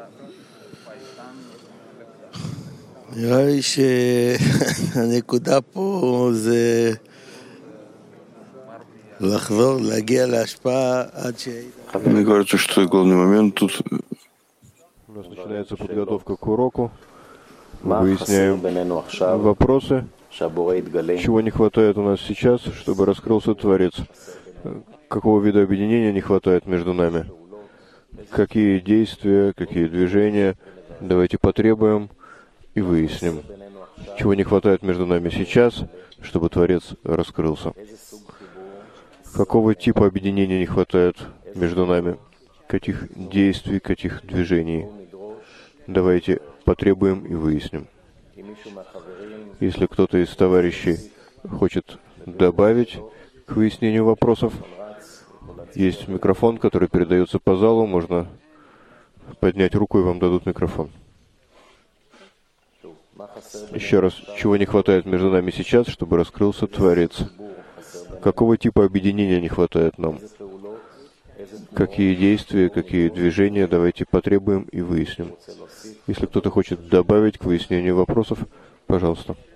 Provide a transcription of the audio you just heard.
נראה לי שהנקודה פה זה לחזור, להגיע להשפעה עד ש... Мне кажется, что главный момент тут у нас начинается подготовка к уроку. Выясняем вопросы, чего не хватает у нас сейчас, чтобы раскрылся Творец. Какого вида объединения не хватает между нами? Какие действия, какие движения? Давайте потребуем и выясним, чего не хватает между нами сейчас, чтобы Творец раскрылся. Какого типа объединения не хватает между нами? Каких действий, каких движений? Давайте потребуем и выясним. Если кто-то из товарищей хочет добавить к выяснению вопросов, есть микрофон, который передается по залу, можно поднять руку, и вам дадут микрофон. Еще раз, чего не хватает между нами сейчас, чтобы раскрылся Творец? Какого типа объединения не хватает нам? Какие действия, какие движения, давайте потребуем и выясним. Если кто-то хочет добавить к выяснению вопросов, пожалуйста.